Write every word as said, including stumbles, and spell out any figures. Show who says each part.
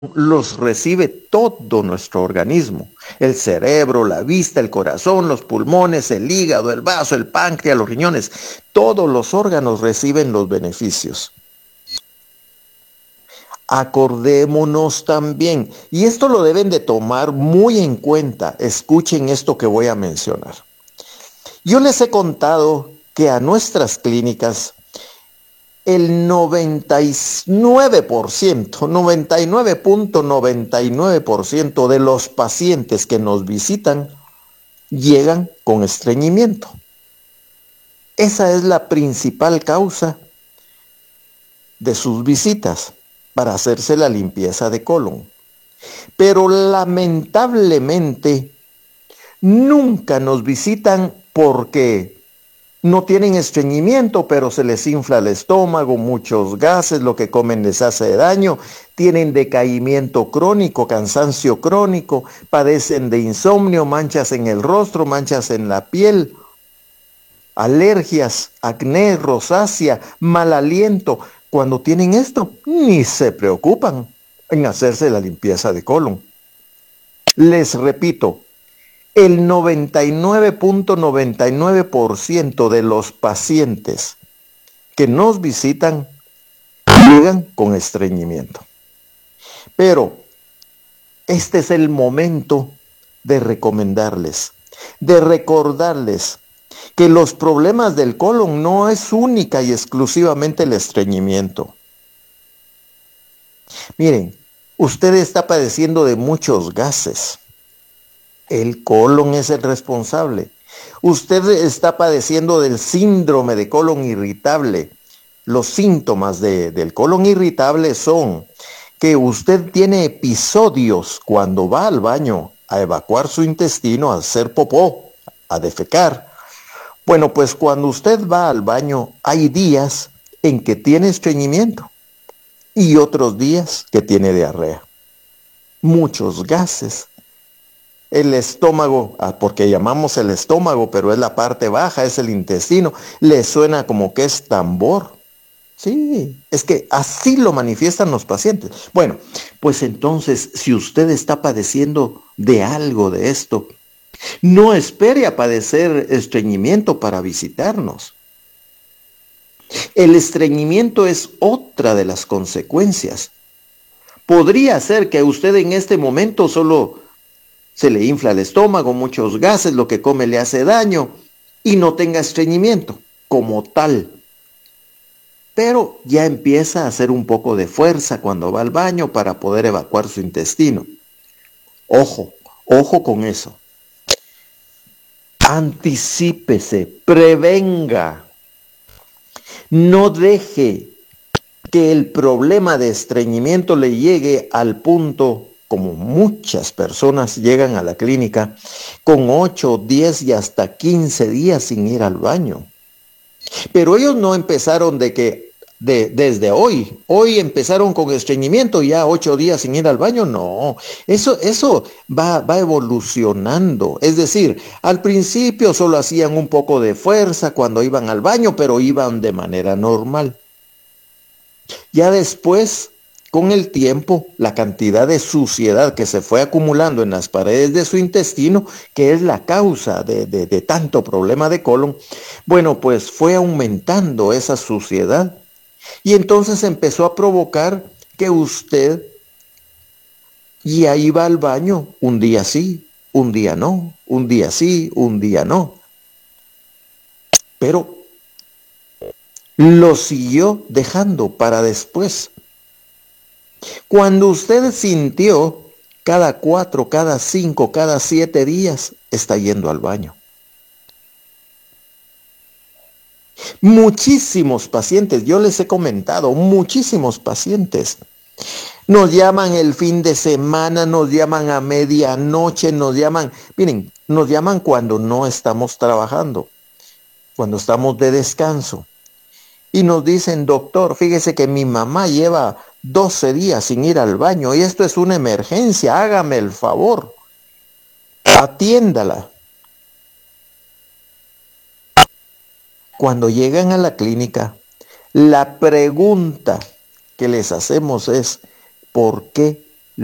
Speaker 1: los recibe todo nuestro organismo, el cerebro, la vista, el corazón, los pulmones, el hígado, el vaso, el páncreas, los riñones, todos los órganos reciben los beneficios. Acordémonos también, y esto lo deben de tomar muy en cuenta, escuchen esto que voy a mencionar. Yo les he contado que a nuestras clínicas el noventa y nueve por ciento, noventa y nueve punto noventa y nueve por ciento de los pacientes que nos visitan llegan con estreñimiento. Esa es la principal causa de sus visitas para hacerse la limpieza de colon. Pero lamentablemente nunca nos visitan porque no tienen estreñimiento, pero se les infla el estómago, muchos gases, lo que comen les hace daño, tienen decaimiento crónico, cansancio crónico, padecen de insomnio, manchas en el rostro, manchas en la piel, alergias, acné, rosácea, mal aliento. Cuando tienen esto, ni se preocupan en hacerse la limpieza de colon. Les repito, el noventa y nueve punto noventa y nueve por ciento de los pacientes que nos visitan llegan con estreñimiento. Pero este es el momento de recomendarles, de recordarles que los problemas del colon no es única y exclusivamente el estreñimiento. Miren, usted está padeciendo de muchos gases. El colon es el responsable. Usted está padeciendo del síndrome de colon irritable. Los síntomas de, del colon irritable son que usted tiene episodios cuando va al baño a evacuar su intestino, a hacer popó, a defecar. Bueno, pues cuando usted va al baño hay días en que tiene estreñimiento y otros días que tiene diarrea. Muchos gases. El estómago, porque llamamos el estómago, pero es la parte baja, es el intestino, le suena como que es tambor. Sí, es que así lo manifiestan los pacientes. Bueno, pues entonces, si usted está padeciendo de algo de esto, no espere a padecer estreñimiento para visitarnos. El estreñimiento es otra de las consecuencias. Podría ser que a usted en este momento solo se le infla el estómago, muchos gases, lo que come le hace daño y no tenga estreñimiento como tal. Pero ya empieza a hacer un poco de fuerza cuando va al baño para poder evacuar su intestino. Ojo, ojo con eso. Anticípese, prevenga. No deje que el problema de estreñimiento le llegue al punto, como muchas personas llegan a la clínica, con ocho, diez y hasta quince días sin ir al baño. Pero ellos no empezaron de que, de, desde hoy, hoy empezaron con estreñimiento, ya ocho días sin ir al baño, no. Eso, eso va, va evolucionando. Es decir, al principio solo hacían un poco de fuerza cuando iban al baño, pero iban de manera normal. Ya después, con el tiempo, la cantidad de suciedad que se fue acumulando en las paredes de su intestino, que es la causa de, de, de tanto problema de colon, bueno, pues fue aumentando esa suciedad. Y entonces empezó a provocar que usted ya iba al baño un día sí, un día no, un día sí, un día no. Pero lo siguió dejando para después. Cuando usted sintió cada cuatro, cada cinco, cada siete días, está yendo al baño. Muchísimos pacientes, yo les he comentado, muchísimos pacientes nos llaman el fin de semana, nos llaman a medianoche, nos llaman, miren, nos llaman cuando no estamos trabajando, cuando estamos de descanso. Y nos dicen, doctor, fíjese que mi mamá lleva doce días sin ir al baño y esto es una emergencia, hágame el favor, atiéndala. Cuando llegan a la clínica, la pregunta que les hacemos es, ¿por qué